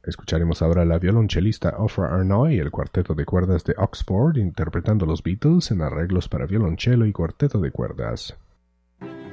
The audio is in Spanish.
Escucharemos ahora a la violonchelista Ofra Arnoy y el cuarteto de cuerdas de Oxford interpretando los Beatles en arreglos para violonchelo y cuarteto de cuerdas.